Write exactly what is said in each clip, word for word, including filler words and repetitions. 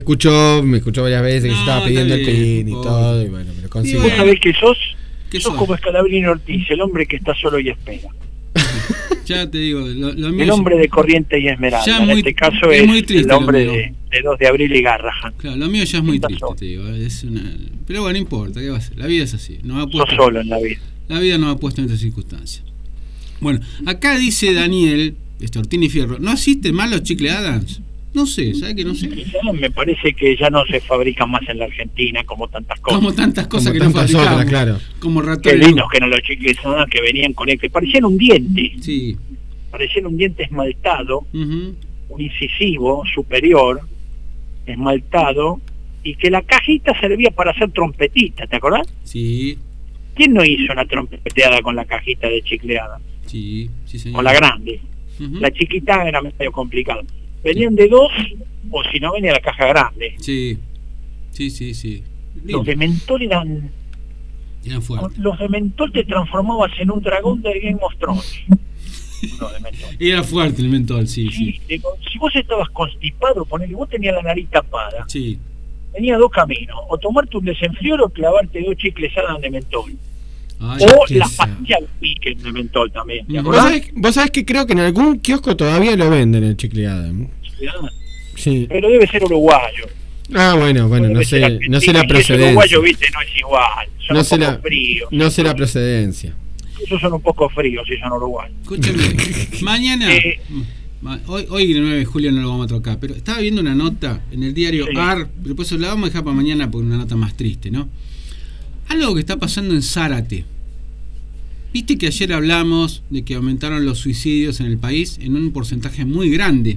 escuchó, me escuchó varias veces que No, yo estaba pidiendo el bien, pin y pobre. todo, y bueno, me lo conseguí. Vos sabés que sos, ¿Qué sos sos? como Scalabrini Ortiz, el hombre que está solo y espera. Ya te digo, lo, lo mío El hombre de Corriente y Esmeralda. ya En muy- este caso es es, muy triste el hombre lo mío. de, de dos de abril y Garrahan. Claro, lo mío ya es muy Estás triste, solo. te digo. Es una... Pero bueno, no importa, ¿qué va a ser? La vida es así. Nos ha Sos puesto, solo en la vida. la vida nos ha puesto en estas circunstancias. Bueno, acá dice Daniel, este Ortini Fierro, ¿no existen más los chicle Adams? No sé, ¿sabes que no sé? Ya me parece que ya no se fabrican más en la Argentina como tantas cosas. Como tantas cosas Como que no tantas fabricamos. otras, claro. Como Qué ratones. lindos que eran los chicles Adams que venían con este. Parecían un diente. Sí. Parecían un diente esmaltado, Ujú. un incisivo superior, esmaltado, y que la cajita servía para hacer trompetita, ¿te acordás? Sí, ¿Quién no hizo una trompeteada con la cajita de chicleada? sí, sí, señor. Con la grande. Ujú. La chiquita era medio complicado. Venían de dos, o si no venía la caja grande. Sí, sí, sí, sí. Los de mentol eran... Eran fuertes. Los de mentol te transformabas en un dragón de Game of Thrones. Los de mentol. Era fuerte el mentol, sí, Sí, sí. digo, si vos estabas constipado, ponele, vos tenías la nariz tapada, Sí. tenías dos caminos, o tomarte un desenfrior o clavarte dos chicles Adams de mentol. Ay, O qué las sa- pastillas pique de mentol también. ¿te Ujú. ¿Vos acordás? sabés, vos sabés que creo que en algún kiosco todavía lo venden el chicle Adam. Sí. Pero debe ser uruguayo. Ah, bueno, bueno, no Debe ser sé, argentino, no sé la y ese uruguayo, procedencia. viste, no es igual. Son No un sé poco la, fríos. no sé la procedencia. Esos son un poco fríos si son uruguayos. Escúchame, mañana, Eh. ma- hoy, hoy el nueve de julio no lo vamos a tocar, pero estaba viendo una nota en el diario Sí. A R, pero por eso la vamos a dejar para mañana porque es una nota más triste, ¿no? Algo que está pasando en Zárate. Viste que ayer hablamos de que aumentaron los suicidios en el país en un porcentaje muy grande.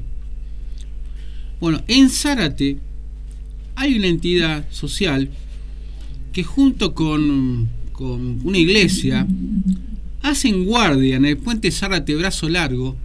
Bueno, en Zárate hay una entidad social que junto con, con una iglesia hacen guardia en el puente Zárate Brazo Largo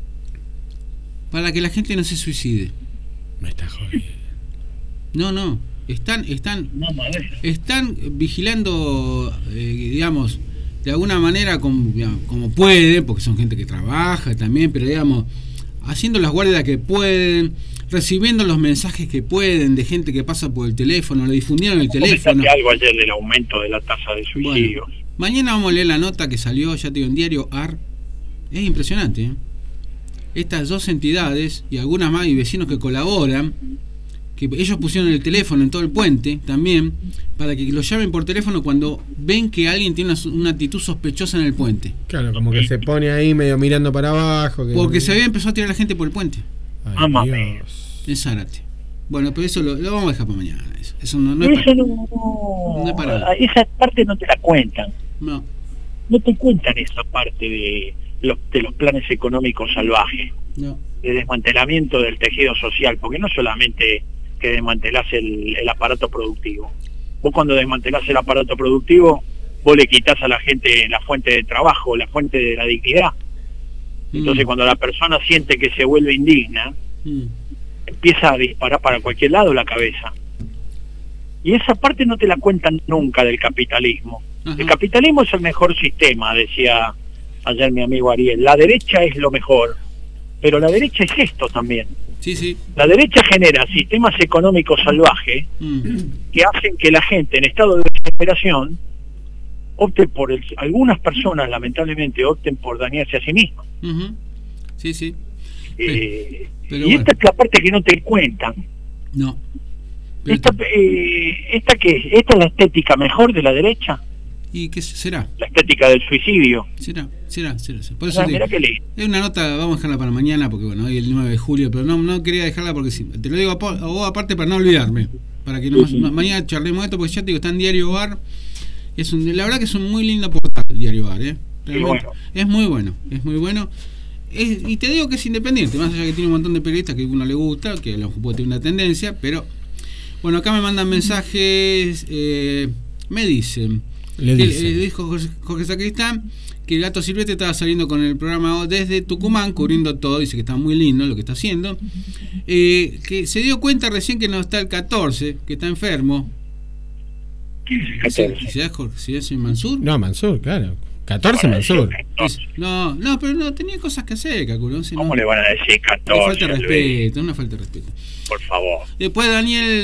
para que la gente no se suicide. Me está jodiendo. No, no, están, están, No, madre. están vigilando, eh, digamos, de alguna manera como, digamos, como pueden, porque son gente que trabaja también, pero digamos, haciendo las guardias que pueden, recibiendo los mensajes que pueden de gente que pasa por el teléfono, lo difundieron en el teléfono. Comentaste algo ayer del aumento de la tasa de suicidios. Bueno, mañana vamos a leer la nota que salió, ya te digo, en diario A R. Es impresionante, ¿eh? Estas dos entidades y algunas más y vecinos que colaboran, que ellos pusieron el teléfono en todo el puente también, para que los llamen por teléfono cuando ven que alguien tiene una, una actitud sospechosa en el puente. Claro, como que se pone ahí medio mirando para abajo. Que... Porque se había empezado a tirar la gente por el puente. Ay, Amame. Dios. En Zárate. Bueno, pero eso lo, lo vamos a dejar para mañana. Eso, eso no, no es Eso para, no, no es para- esa parte no te la cuentan. no. No te cuentan esa parte de los, de los planes económicos salvajes, No. de desmantelamiento del tejido social, porque no solamente que desmantelás el, el aparato productivo. Vos cuando desmantelás el aparato productivo, vos le quitas a la gente la fuente de trabajo, la fuente de la dignidad. Entonces Mm. cuando la persona siente que se vuelve indigna, Mm. empieza a disparar para cualquier lado la cabeza. Y esa parte no te la cuentan nunca del capitalismo. Ajá. El capitalismo es el mejor sistema, decía ayer mi amigo Ariel. La derecha es lo mejor, pero la derecha es esto también. Sí, sí. La derecha genera sistemas económicos salvajes Mm. que hacen que la gente en estado de desesperación opte por el, algunas personas lamentablemente opten por dañarse a sí mismas. Ujú. Sí, sí. Eh, pero y bueno. esta es la parte que no te cuentan. No. Pero Esta, eh, esta que esta es la estética mejor de la derecha, ¿Y qué será? la estética del suicidio. Será, será, será. será. Por O eso sea, digo, mirá que lindo. es una nota, vamos a dejarla para mañana, porque bueno, hoy es el nueve de julio, pero no, no quería dejarla porque sí, te lo digo a, po- a vos aparte para no olvidarme, para que no, Sí, sí. ma- mañana charlemos esto, porque ya te digo, está en Diario Bar, es un, la verdad que es un muy lindo portal el Diario Bar, ¿eh? Realmente, bueno. es muy bueno, es muy bueno. Es, y te digo que es independiente, más allá que tiene un montón de periodistas que a uno le gusta, que a lo mejor puede tener una tendencia, pero bueno, acá me mandan mensajes, eh, me dicen, Le que, dicen. eh, dijo Jorge, Jorge Sacristán que el Gato Silvestre estaba saliendo con el programa desde Tucumán, cubriendo todo, dice que está muy lindo lo que está haciendo, eh, que se dio cuenta recién que no está el catorce, que está enfermo. catorce. ¿Si es Jorge, si es Mansur? No, Mansur, claro. catorce Mansur. No, no, pero no, tenía cosas que hacer, Caculo. ¿Cómo no, le van a decir catorce? Una falta de respeto, una falta de respeto. Por favor. Después Daniel